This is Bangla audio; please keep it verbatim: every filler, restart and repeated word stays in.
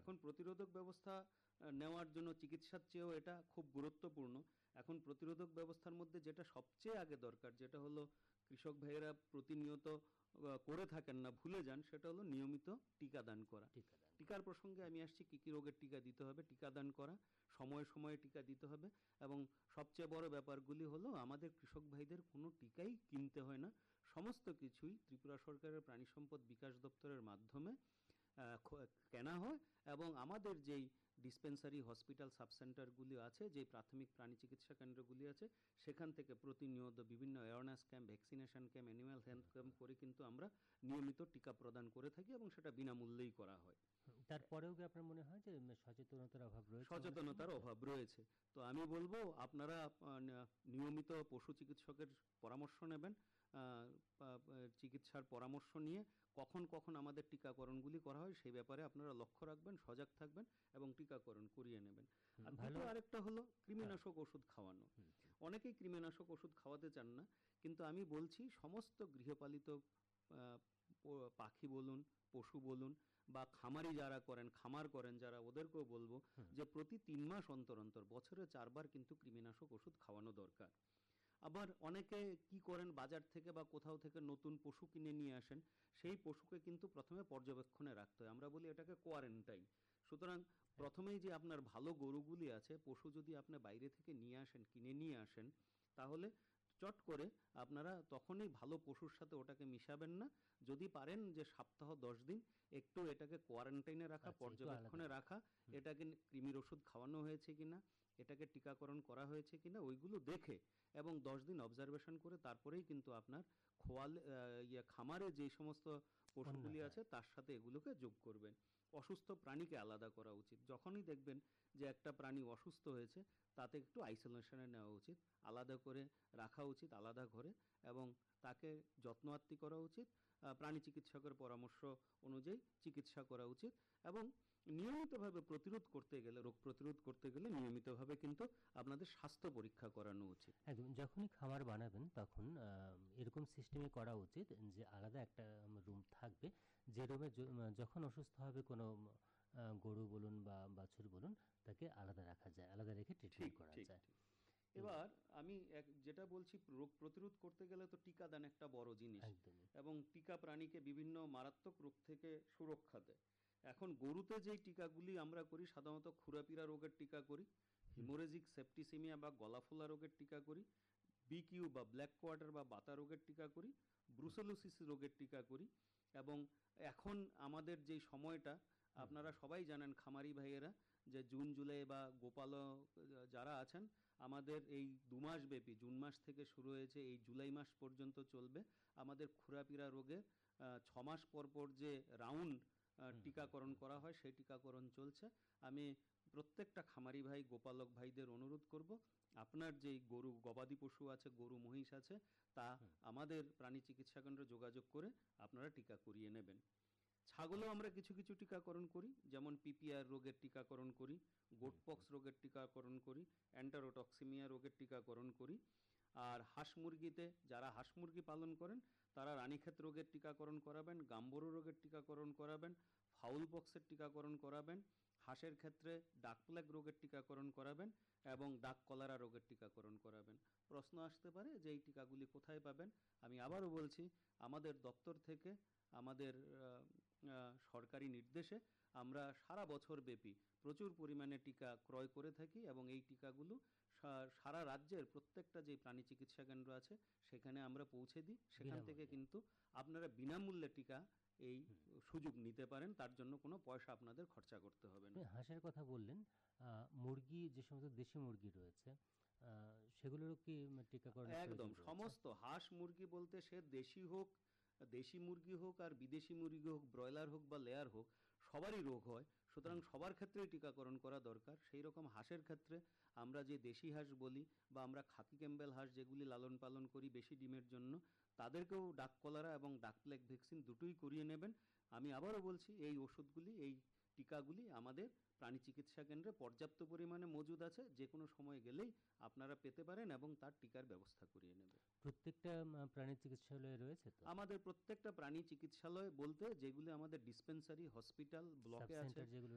এখন প্রতিরোধক ব্যবস্থা আহ, নেওয়ার জন্য চিকিৎসার চেয়েও এটা খুব গুরুত্বপূর্ণ। এখন প্রতিরোধক ব্যবস্থার মধ্যে যেটা সবচেয়ে আগে দরকার, যেটা হলো কৃষক ভাইয়েরা প্রতিনিয়ত আহ, করে থাকেন না, ভুলে যান, সেটা হলো নিয়মিত টিকাদান করা। টিকাদান করা। টিকার প্রসঙ্গে আমি আসছি, কী কী রোগের টিকা দিতে হবে, টিকাদান করা, সময়ে সময়ে টিকা দিতে হবে। এবং সবচেয়ে বড় ব্যাপারগুলি হলো আমাদের কৃষক ভাইদের কোনো টিকাই কিনতে হয় না, সমস্ত কিছুই ত্রিপুরা সরকারের প্রাণী সম্পদ বিকাশ দপ্তরের মাধ্যমে আহ, খ- কেনা হয়। এবং আমাদের যেই ডিসপেন্সারি হসপিটাল সাবসেন্টারগুলি আছে, যে প্রাথমিক প্রাণী চিকিৎসা কেন্দ্রগুলি আছে, সেখান থেকে প্রতিনিয়ত বিভিন্ন awareness camp, vaccination camp, animal health camp করে কিন্তু আমরা নিয়মিত টিকা প্রদান করে থাকি, এবং সেটা বিনামূল্যেই করা হয়। হুম, তারপরেও কি আপনার মনে হয় যে উম, সচেতনতার অভাব রয়েছে অনেক সচেতনতার সময়? অভাব রয়েছে। তো আমি বলবো আপনারা আহ, ন- নিয়মিত পশু চিকিৎসকের পরামর্শ নেবেন। আহ, পা- পা- চিকিৎসার পরামর্শ নিয়ে কখন কখন আমাদের টিকাকরণগুলি করা হয় সেই ব্যাপারে আপনারা লক্ষ্য রাখবেন, সজাগ থাকবেন এবং টিকাকরণ করিয়ে নেবেন। হুম, আর ভালো। দ্বিতীয় আরেকটা হলো হ্যাঁ। কৃমিনাশক ওষুধ খাওয়ানো। হুম, হুম। অনেকেই কৃমিনাশক ওষুধ খাওয়াতে চান না, কিন্তু আমি বলছি সমস্ত গৃহপালিত আহ, প- পাখি বলুন, পশু বলুন, বা খামারি যারা করেন, খামার করেন যারা, ওদেরকেও বলবো হুম। যে প্রতি তিন মাস অন্তর অন্তর বছরে চারবার কিন্তু কৃমিনাশক ওষুধ খাওয়ানো দরকার। আবার অনেকে কি করেন, বাজার থেকে বা কোথাও থেকে নতুন পশু কিনে নিয়ে আসেন, সেই পশুকে কিন্তু প্রথমে পর্যবেক্ষণে রাখতে হয়, আমরা বলি এটাকে কোয়ারেন্টাইন। সুতরাং একদম। প্রথমেই যে আপনার ভালো গরুগুলি আছে, পশু যদি আপনি বাইরে থেকে নিয়ে আসেন, কিনে নিয়ে আসেন, তাহলে চট করে আপনারা তখনই ভালো পশুর সাথে ওটাকে মিশাবেন না। যদি পারেন যে সপ্তাহ দশ দিন একটু এটাকে কোয়ারেন্টাইনে রাখা, আচ্ছা, একটু আলাদা পর্যবেক্ষণে রাখা। রাখা, হুম। এটাকে কৃমির ওষুধ খাওয়ানো হয়েছে কিনা, এটাকে টিকাকরণ করা হয়েছে কিনা, ওইগুলো দেখে এবং দশ দিন অবজারভেশন করে তারপরেই কিন্তু আপনার খোয়াল আহ, ইয়ে খামারে যে সমস্ত অন্য, পশুগুলি হ্যাঁ। আছে তার সাথে এগুলোকে যোগ করবেন। অসুস্থ প্রাণীকে আলাদা করা উচিত। যখনই দেখবেন যে একটা প্রাণী অসুস্থ হয়েছে, তাতে একটু আইসোলেশনে নেওয়া উচিত, আলাদা করে রাখা উচিত আলাদা ঘরে, এবং তাকে যত্ন আত্তি করা উচিত। আহ, প্রাণী চিকিৎসকের পরামর্শ অনুযায়ী চিকিৎসা করা উচিত। এবং নিয়মিতভাবে প্রতিরোধ করতে গেলে, রোগ প্রতিরোধ করতে গেলে নিয়মিতভাবে কিন্তু আপনাদের স্বাস্থ্য পরীক্ষা করানো উচিত। একদম। যখনই খামার বানাবেন তখন আহ, এরকম সিস্টেমে করা উচিত যে আলাদা একটা রুম থাকবে, যে রুমে যখন অসুস্থ হবে কোনো আহ, গরু বলুন বা বাছুর বলুন, তাকে আলাদা রাখা যায়, আলাদা রেখে ট্রিটমেন্ট ঠিক করা ঠিক যায়। ঠিক। তো এবার আমি এক যেটা বলছি, রোগ প্রতিরোধ করতে গেলে তো টিকাদান একটা বড় জিনিস, একদমই। এবং টিকা প্রাণীকে বিভিন্ন মারাত্মক রোগ থেকে সুরক্ষা দেয়। এখন গরুতে যেই টিকাগুলি আমরা করি, সাধারণত খুরাপিরা রোগের টিকা করি, হুম। হিমোরেজিক সেপ্টিসিমিয়া বা গলাফোলা রোগের টিকা করি, বিকিউ বা ব্ল্যাক কোয়ার্টার বা বাতা রোগের টিকা করি, ব্রুসেলোসিস রোগের টিকা করি। এবং এখন আমাদের যেই সময়টা, হুম। আপনারা হুম। সবাই জানেন খামারি ভাইয়েরা, যে জুন জুলাই বা গোপালক যারা আছেন, আমাদের এই দু মাস ব্যাপী, জুন মাস থেকে শুরু হয়েছে, এই জুলাই মাস পর্যন্ত চলবে আমাদের খুরাপিরা রোগের আহ, ছ মাস পর পর যে রাউন্ড হুম। হুম। টিকাকরণ হুম। করা হয়, সেই টিকাকরণ চলছে। আমি প্রত্যেকটা খামারি ভাই, গোপালক ভাইদের অনুরোধ করব, আপনার যেই গরু গবাদি পশু আছে, গরু মহিষ আছে, তা হুম। আমাদের প্রাণী চিকিৎসা কেন্দ্রে যোগাযোগ করে আপনারা টিকা করিয়ে নেবেন। ছাগলেও আচ্ছা। আমরা কিছু কিছু টিকাকরণ করি, যেমন পিপিআর রোগের টিকাকরণ করি, হুম। গোটপক্স রোগের টিকাকরণ করি, অ্যান্টারোটক্সিমিয়া রোগের টিকাকরণ করি। আর হাঁস মুরগিতে যারা হাঁস মুরগি পালন করেন, তারা রানীক্ষেত রোগের টিকাকরণ করাবেন, গাম্বরু রোগের টিকাকরণ করাবেন, ফাউল পক্সের টিকাকরণ করাবেন, হাঁসের ক্ষেত্রে ডাক প্লেগ রোগের টিকাকরণ করাবেন, এবং আচ্ছা। ডাক কলারা রোগের টিকাকরণ করাবেন। প্রশ্ন আসতে পারে যে এই টিকাগুলি কোথায় পাবেন। আমি আবারও বলছি, আমাদের দপ্তর থেকে, আমাদের আহ, আহ, সরকারি নির্দেশে আমরা সারা বছর ব্যাপী প্রচুর পরিমাণে টিকা ক্রয় করে থাকি, এবং এই টিকাগুলো সা- সারা রাজ্যের প্রত্যেকটা যে প্রাণী চিকিৎসা কেন্দ্র আছে সেখানে আমরা পৌঁছে দিই। সেখান থেকে বিনামূল্যে। কিন্তু আপনারা বিনামূল্যে টিকা এই হুম। সুযোগ নিতে পারেন, তার জন্য কোনো পয়সা আপনাদের খরচা করতে হবে না। আপনি হাঁসের কথা বললেন, আহ, মুরগি যে সমস্ত দেশি মুরগি রয়েছে, আহ, সেগুলোরও কি উম, টিকাকরণের একদম প্রয়োজন রয়েছে? সমস্ত হাঁস মুরগি বলতে সে দেশি হোক, দেশি মুরগি হোক, আর বিদেশি মুরগি হোক, ব্রয়লার হোক বা লেয়ার হোক, সবারই রোগ হয়। সুতরাং হুম। সবার ক্ষেত্রেই টিকাকরণ করা দরকার। সেই রকম হাঁসের ক্ষেত্রে আমরা যে দেশি হাঁস বলি, বা আমরা খাকি ক্যাম্বেল হাঁস যেগুলি লালন পালন করি বেশি ডিমের জন্য, তাদেরকেও ডাক কলারা এবং ডাক প্লেগ ভ্যাকসিন দুটোই করিয়ে নেবেন। আমি আবারও বলছি, এই ওষুধগুলি, এই টিকাগুলি আমাদের প্রাণী চিকিৎসা কেন্দ্রে পর্যাপ্ত পরিমাণে মজুদ আছে, যে কোনো সময় গেলেই আপনারা পেতে পারেন এবং তার টিকার ব্যবস্থা করিয়ে নেবেন। প্রত্যেকটা উম, প্রাণী চিকিৎসালয়ে রয়েছে তো? আমাদের প্রত্যেকটা প্রাণী চিকিৎসালয় বলতে যেগুলি আমাদের ডিসপেন্সারি হসপিটাল সাব ব্লকে আছে, সেন্টার যেগুলো